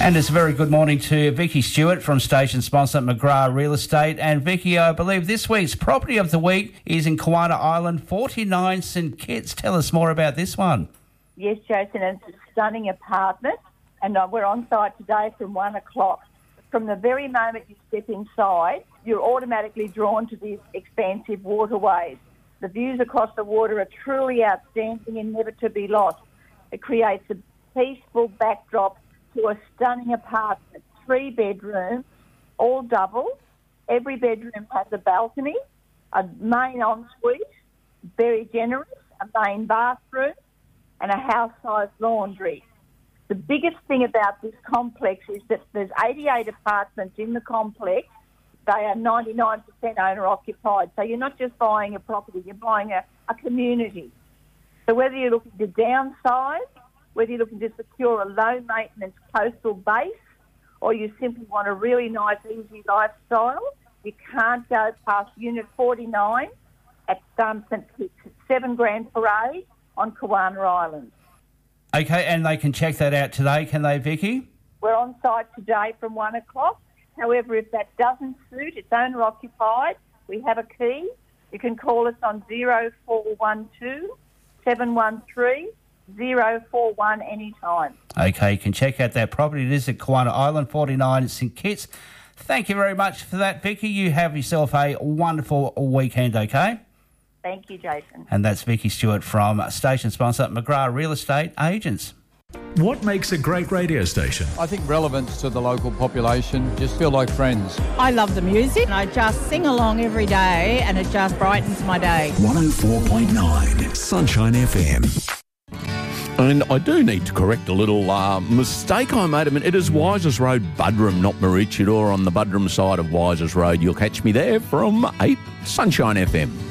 And it's a very good morning to Vicky Stewart from station sponsor McGrath Real Estate. And Vicky, I believe this week's property of the week is in Kawana Island, 49 St Kitts. Tell us more about this one. Yes, Jason, it's a stunning apartment, and we're on site today from 1 o'clock. From the very moment you step inside, you're automatically drawn to these expansive waterways. The views across the water are truly outstanding and never to be lost. It creates a peaceful backdrop to a stunning apartment, 3 bedrooms, all double. Every bedroom has a balcony, a main ensuite, very generous, a main bathroom, and a house-sized laundry. The biggest thing about this complex is that there's 88 apartments in the complex. They are 99% owner-occupied. So you're not just buying a property, you're buying a community. So whether you're looking to downsize, whether you're looking to secure a low-maintenance coastal base, or you simply want a really nice, easy lifestyle, you can't go past Unit 49 at St Kitts. It's $7,000 Parade on Kawana Island. Okay, and they can check that out today, can they, Vicky? We're on site today from 1 o'clock. However, if that doesn't suit, it's owner-occupied, we have a key. You can call us on 0412 713 041 anytime. Okay, you can check out that property. It is at Kawana Island, 49 St Kitts. Thank you very much for that, Vicky. You have yourself a wonderful weekend, okay? Thank you, Jason. And that's Vicky Stewart from station sponsor McGrath Real Estate Agents. What makes a great radio station? I think relevance to the local population, just feel like friends. I love the music. I just sing along every day and it just brightens my day. 104.9 Sunshine FM. And I do need to correct a little mistake I made. It is Wisers Road, Buderim, not Maroochydore, on the Buderim side of Wisers Road. You'll catch me there from 8 Sunshine FM.